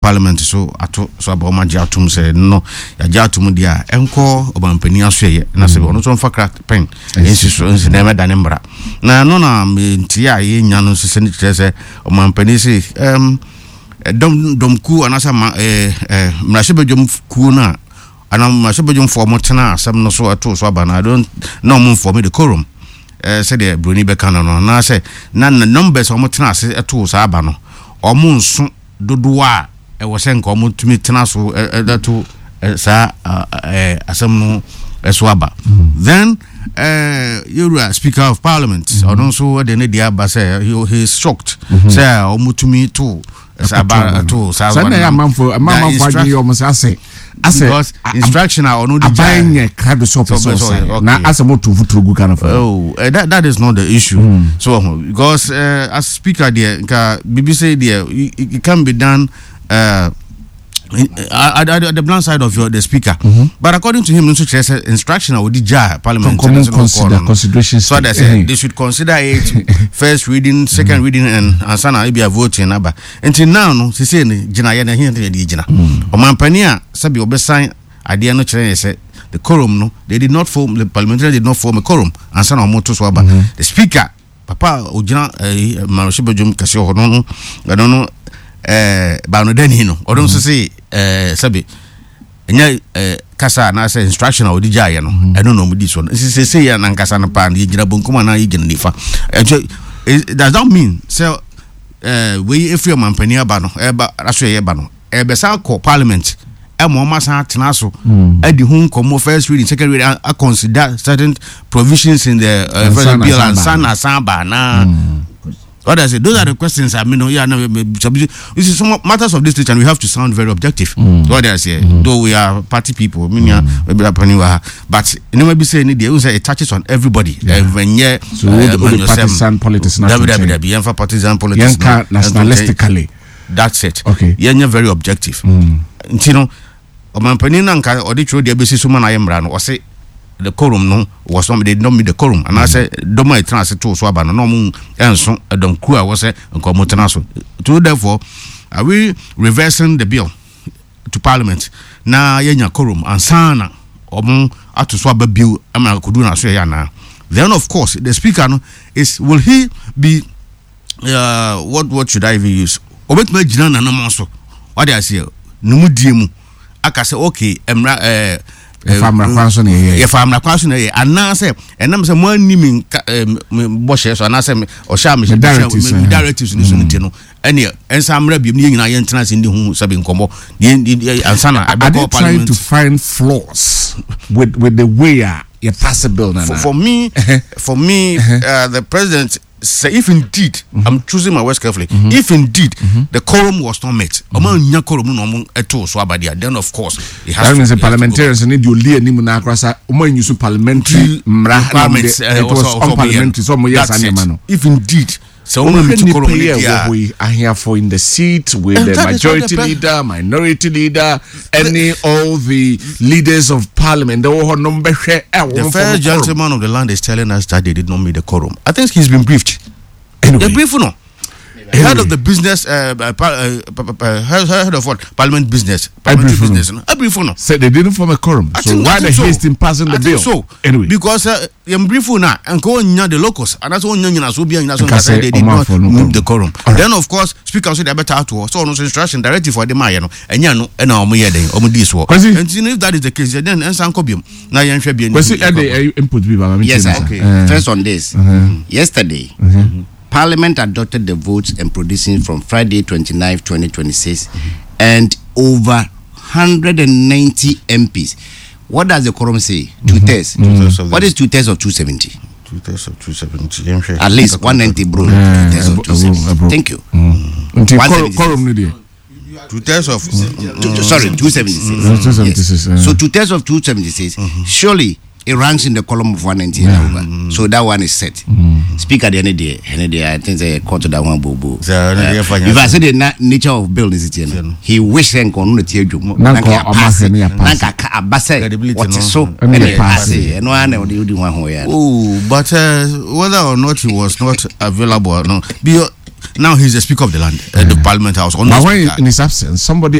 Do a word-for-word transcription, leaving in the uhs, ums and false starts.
parliament so ato so aba oma gya atum say no ya gya atum dia enko obampani aso ye na se ono so mfa crack pen ensi so ensi na meda ne mbra na no na ntia ye nya no se ne kire se obampani se em dom dom ku anasa eh eh mrashebedwom ku na ana mrashebedwom form tena asem no so ato so aba na don no mo form the quorum eh say the broni be kan no na say na numbers omo tena ase ato so aba no omo nso dodo a e wo se nko omo tumi tena so ato sa eh asem no eso aba then uh you are speaker of parliament or don't so the dia ba say he is shocked say omo tumi to about to say na man for man for you almost say because instruction are no the buying card so so na as mo to futugu kind of oh uh, that that is not the issue mm. so because uh, as speaker there B B C there it, it can be done uh at, at, at the blind side of your the speaker mm-hmm. but according to him instruction or the jar parliament consider consideration so they say they should consider it first reading second mm-hmm. reading and ansana be a voting aba until now no say say gina ya na here dey gina o mampani a sabi obesan ade no kire say the quorum no they did not form the parliamentarians did not form a quorum ansana omoto so aba mm-hmm. the speaker papa ogina uh, Maroshebedwom kase ho no no no no eh ba no dani no odon so say eh sabi enya eh kasa na say instruction o di jaye no eno no mudi so say say ya na kasa na pa na yigina bonkum na yigina nifa it does not mean say eh we every mampani aba no e ba aso ye ba no e be sa ko parliament e mo ma sa tena so e di hun komo first reading second reading I consider certain provisions in the uh, first bill and sana samba na what I say, those are the questions I mean, yeah, no, this is some matters of this nature, and we have to sound very objective. Mm. What I say, mm. though we are party people, I mean, mm. but you know, maybe saying it touches on everybody. Yeah. Uh, when yeah, so uh, the partisan politics, nationalistically, for partisan politics, nationalistically. That's it. Okay, yeah, you're very objective. Mm. You know, my opinion, Anka, or the truth, the basis of I am ran, or say. The quorum no was not they did not meet the quorum and I said don't my transit to so about no moon and so don't crew was a commotenaso to therefore are we reversing the bill to parliament na yenya quorum and sana omo atu so aba bill ama kudu na so ya na then of course the speaker no is will he be uh what what should I even use obet ma gina na na so what I say no mu die mu aka say okay emra eh famra kwanso na ye ye famra kwanso na ye ana say enam say mo animi bo she so ana say o sha me directives ni so nti no ene ensamra biem ni nyina ye ntena se ndi hu sabe nkombo ansana abeko parliament to find flaws with with the way uh, you pass a bill na for, for me for me uh, the president say if indeed mm-hmm. I'm choosing my words carefully mm-hmm. if indeed mm-hmm. the quorum was not met omo nya quorum no omo eto so abadia then of course it has that to be parliamentarians need you lay ni mu na akrasa omo use parliamentary requirements uh, it was unparliamentary so omo yes anema no if indeed so omo meet quorum we are here for in the seat with and the majority the leader minority leader any all the leaders of parliament the whole number the first gentleman of the land is telling us that they did not meet the quorum. I think he's been briefed. Anyway. They're briefed, no. Anyway. Head of the business, uh, uh, uh, head of what? Parliament business. Parliamentary business. No? A brief, no. Said they didn't form a quorum. I so think, why the so. haste in passing the I bill? So. Anyway. Because I'm uh, brief now and go on the locus. And that's one young so being that's what they did not move the quorum. Right. Then, of course, Speaker said they better out to us. So, no instruction directive for the Mayano. And you know, and I'm here, I'm this war. And if that is the case, then and some cobium. Now, you're sure being input. Yes, okay. First on this. Yesterday. Parliament adopted the votes and producing from Friday twenty-ninth, twenty twenty-six mm-hmm. and over one hundred ninety M Ps. What does the quorum say? Mm-hmm. Two-thirds. Mm-hmm. What is two-thirds of two seventy? Two-thirds of two seventy. At least one ninety, bro. Two-thirds of two seventy. Thank you. Mm-hmm. Quorum two-thirds of... Two, sorry, two seventy-six. Mm-hmm. two seventy-six. Yes. So two-thirds of two seventy-six, mm-hmm. surely... it ranks in the column of one ninety yeah. over. Mm. So that one is set. Mm. Speaker the any day, any day I think they caught that one bobo. So, uh, if I say the na- nature of bill is it, he wish and con the tear you. Nanka abase. What is so? And one or you do one way. Oh, but uh, whether or not he was not available, no. Be now he's the speaker of the land, uh, the Parliament House. Now, in his absence, somebody